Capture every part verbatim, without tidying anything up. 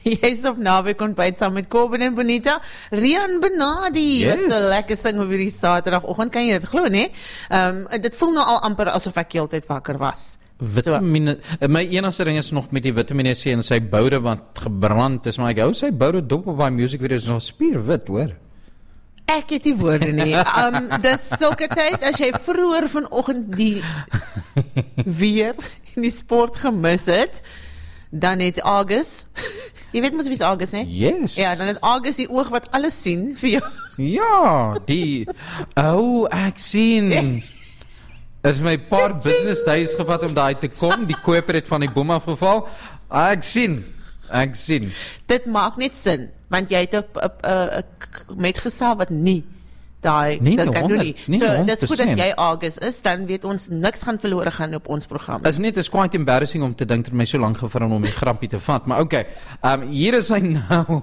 Jy is op naweek ontbyt saam met Corbin en Bonita. Rian Benadi, Yes. wat 'n lekker sing op hierdie Saterdagoggend, kan jy dit glo, né? Um, dit voel nou al amper asof ek heeltyd wakker was. Vitamine, so. My enigste ding is nog met die vitamine C en sy boude wat gebrand is, maar ek hou sy boude dop op my music videos nog spierwit, hoor. Ek het die woorde nie. Um, dis sulke tyd, as jy vroeër vanoggend die weer en die sport gemis het, dan het Agus, jy weet mos wie is Agus, hè? Yes. Ja, dan het Agus die oog wat alles sien vir jou. Ja, die, oh, ek sien. Is my paar business days gevat om daai te kom, die koper het van die boom afgeval. Ek sien, ek sien. Dit maak net sin, want jy het 'n metgestel wat nie daai Nee, ding kan doen nie. nee, So, honderd dis goed dat persent. jy Agus is, dan weet ons niks gaan verlore gaan op ons program. Is net, is quite embarrassing om te dink dat my so lank gevat om die grappie te vat, maar okay, um, hier is hy nou.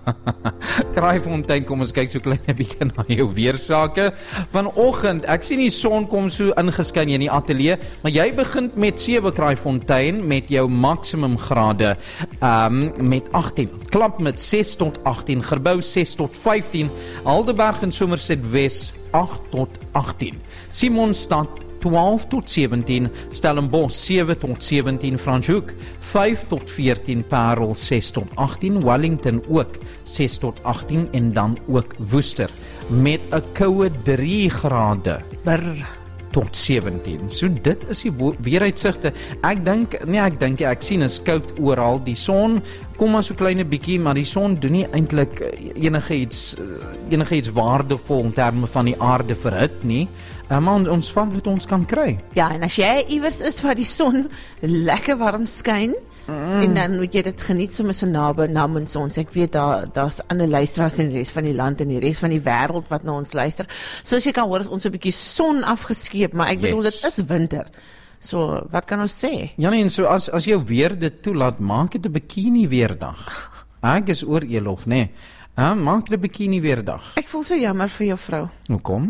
Kraaifontein, kom ons kyk so klein 'n bietjie na jou weersake. Vanoggend, ek sien die son kom so ingeskyn in die ateljee, maar jy begin met sewe Kraaifontein met jou maksimum grade um, met agttien. Klap met ses tot agttien, Gerbou ses tot vyftien, Aldeberg en Somerset Wes agt tot agttien. Simonstad twaalf tot sewentien, Stellenbosch sewe tot sewentien, Franschhoek vyf tot veertien, Parel ses tot agttien, Wellington ook ses tot agttien en dan ook Woester met 'n koue drie grade. Brr. Tot sewentien. So dit is die weeruitsigte. Ek dink, nee ek dink ek sien is koud oral. Die son kom maar so klein 'n bietjie, maar die son doen nie eintlik enige iets enige iets waardevol in terme van die aarde verhit nie. Maar ons van wat ons kan kry. Ja, en as jy iewers is waar die son lekker warm skyn, mm. en dan moet jy dit geniet sommer so naby namens ons. Ek weet daar daar's ander luisteraars in die res van die land en die res van die wêreld wat na ons luister. So as jy kan hoor, is ons 'n bietjie son afgeskeep, maar ek bedoel Yes. dit is winter. So, wat kan ons sê? Ja nee, en so as as jou weer dit toelaat, maak dit 'n bikini weerdag. Ek is oor Elof, nê. Nee. Uh, maak dit 'n bikini weerdag. Ek voel so jammer vir jou vrou. Hoekom?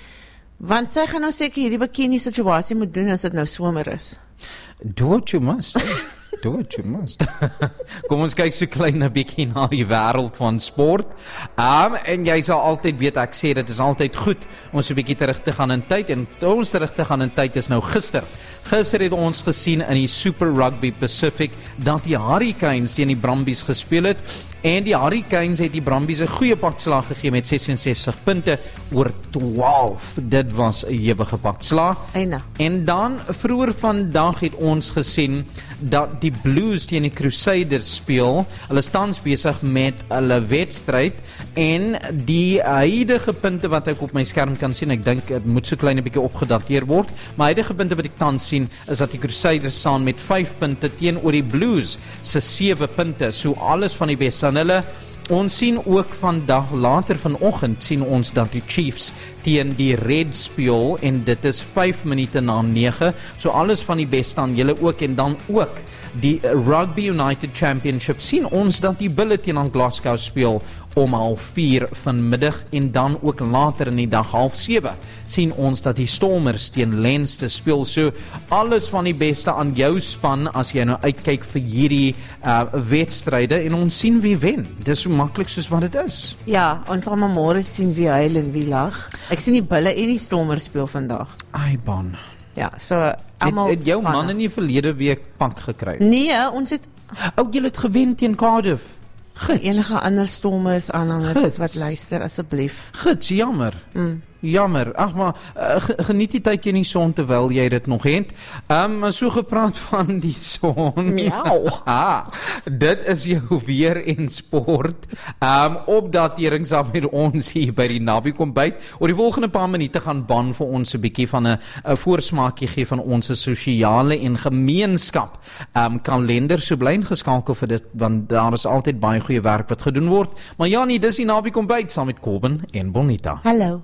Want sy gaan nou seker hierdie bikini situasie moet doen as dit nou somer is. Do what you must. Do what you must. Kom ons kyk so klein 'n bietjie na die wêreld van sport. Um, en jy sal altyd weet, ek sê dit is altyd goed om so 'n bietjie terug te gaan in tyd. En ons terug te gaan in tyd is nou gister. Gister het ons gesien in die Super Rugby Pacific dat die Hurricanes teen die Brumbies gespeel het. En die Hurricanes het die Brumbies 'n goeie pakslag gegee met ses en sestig punte oor twaalf. Dit was 'n ewige pakslag. Eina. En dan vroeër vandag het ons gesien dat die Blues teen die Crusaders speel. Hulle staan besig met hulle wedstryd en die huidige punte wat ek op my skerm kan sien, ek dink dit moet so klein 'n bietjie opgedateer word, maar huidige punte wat ek tans sien is dat die Crusaders staan met vyf punte teenoor die Blues se sewe punte. So alles van die beste aan hulle. Ons sien ook vandag, later vanoggend, sien ons dat die Chiefs teen die Reds speel en dit is vyf minute na nege. So alles van die beste aan julle ook en dan ook die Rugby United Championship sien ons dat die Bulle teen Glasgow speel om half vier vanmiddag en dan ook later in die dag half sewe sien ons dat die Stormers teen Leinster speel. So alles van die beste aan jou span as jy nou uitkyk vir hierdie uh, wedstryde en ons sien wie wen. Dis so maklik soos wat dit is. Ja, ons sal maar môre sien wie huil en wie lag. Ek sien die Bulle en die Stormers speel vandag. Ai ban. Ja, so almal Het, het jou spanne. man in die verlede week pak gekry? Nee, ons het Ou, julle het gewen teen Cardiff. Gits. enige ander Stormers aanhangers Gits. wat luister asseblief. Gits, jammer. Mm. Jammer. Ag maar uh, geniet die tydjie in die son terwyl jy dit nog het. Ehm um, so gepraat van die son. Miau. ah, dit is jou weer en sport. Ehm um, opdaterings saam met ons hier by die Naby Kombyt. Oor die volgende paar minute gaan Ban vir ons 'n bietjie van 'n 'n voorsmaakie gee van ons sosiale en gemeenskap ehm um, kalender. So bly ingeskakel vir dit want daar is altyd baie goeie werk wat gedoen word. Maar ja nee, dis die Naby Kombyt saam met Corbin en Bonita. Hallo.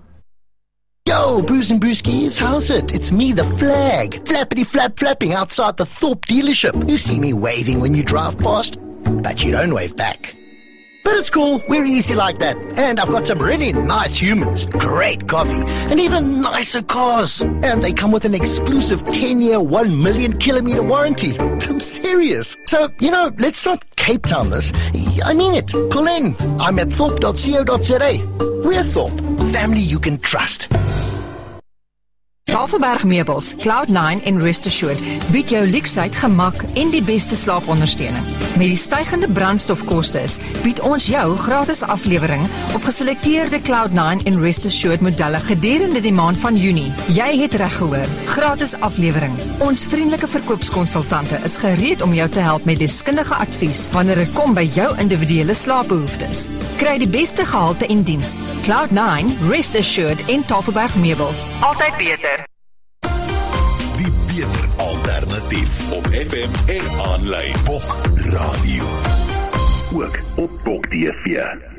Yo, Bruce and Brewskis, how's it? It's me, the Flag. Flappity flap flapping outside the Thorpe dealership. You see me waving when you drive past, but you don't wave back. But it's cool, we're easy like that. And I've got some really nice humans, great coffee, and even nicer cars. And they come with an exclusive ten-year, one million kilometer warranty. I'm serious. So, you know, let's not Cape Towners, I mean it. Pull in. I'm at thorpe dot co dot za. We're Thorpe, family you can trust. Tafelberg Meubels, Cloud nine en Rest Assured bied jou luksheid, gemak en die beste slaapondersteuning. Met die stygende brandstofkostes bied ons jou gratis aflewering op geselekteerde Cloud nine en Rest Assured modelle gedurende die maand van Junie. Jy het reg gehoor, gratis aflewering. Ons vriendelike verkoopskonsultante is gereed om jou te help met deskundige advies wanneer dit kom by jou individuele slaapbehoeftes. Kry die beste gehalte en diens. Cloud nine, Rest Assured en Tafelberg Meubels. Altyd beter. Die beter alternatief op F M en aanlyn. Bok Radio. Ook op Bok T V.